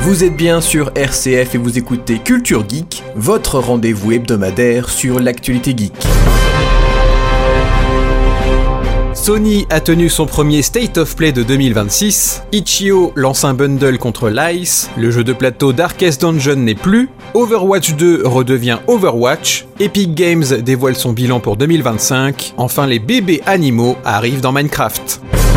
Vous êtes bien sur RCF et vous écoutez Culture Geek, votre rendez-vous hebdomadaire sur l'actualité geek. Sony a tenu son premier State of Play de 2026, Itch.io lance un bundle contre Lice, le jeu de plateau Darkest Dungeon n'est plus, Overwatch 2 redevient Overwatch, Epic Games dévoile son bilan pour 2025, enfin les bébés animaux arrivent dans Minecraft.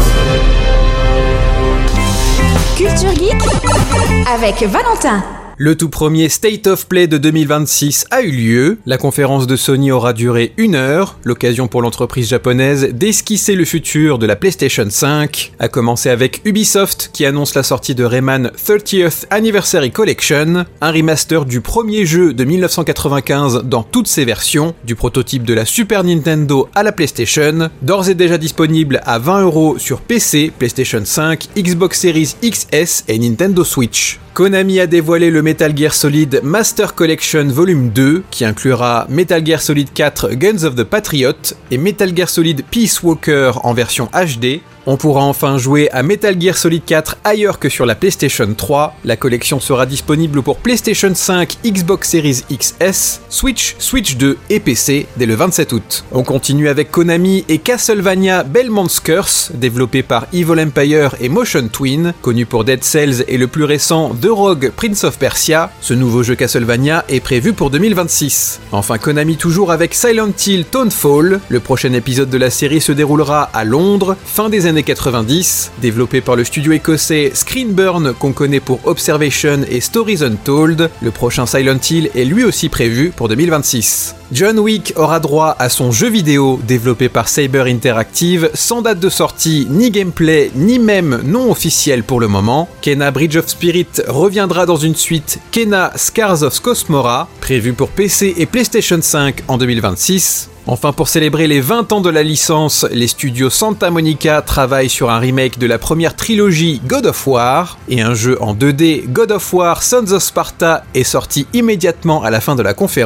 Culture Geek avec Valentin. Le tout premier State of Play de 2026 a eu lieu. La conférence de Sony aura duré 1 heure, l'occasion pour l'entreprise japonaise d'esquisser le futur de la PlayStation 5, à commencer avec Ubisoft qui annonce la sortie de Rayman 30th Anniversary Collection, un remaster du premier jeu de 1995 dans toutes ses versions, du prototype de la Super Nintendo à la PlayStation, d'ores et déjà disponible à 20€ sur PC, PlayStation 5, Xbox Series XS et Nintendo Switch. Konami a dévoilé le Metal Gear Solid Master Collection Volume 2, qui inclura Metal Gear Solid 4 Guns of the Patriot et Metal Gear Solid Peace Walker en version HD. On pourra enfin jouer à Metal Gear Solid 4 ailleurs que sur la PlayStation 3. La collection sera disponible pour PlayStation 5, Xbox Series XS, Switch, Switch 2 et PC dès le 27 août. On continue avec Konami et Castlevania Belmont's Curse, développé par Evil Empire et Motion Twin, connu pour Dead Cells et le plus récent The Rogue Prince of Persia. Ce nouveau jeu Castlevania est prévu pour 2026. Enfin Konami toujours avec Silent Hill Tonefall. Le prochain épisode de la série se déroulera à Londres, fin des années 90, développé par le studio écossais Screenburn qu'on connaît pour Observation et Stories Untold. Le prochain Silent Hill est lui aussi prévu pour 2026. John Wick aura droit à son jeu vidéo développé par Saber Interactive, sans date de sortie, ni gameplay, ni même non officiel pour le moment. Kena Bridge of Spirit reviendra dans une suite Kena Scars of Cosmora, prévue pour PC et PlayStation 5 en 2026. Enfin, pour célébrer les 20 ans de la licence, les studios Santa Monica travaillent sur un remake de la première trilogie God of War, et un jeu en 2D God of War Sons of Sparta est sorti immédiatement à la fin de la conférence.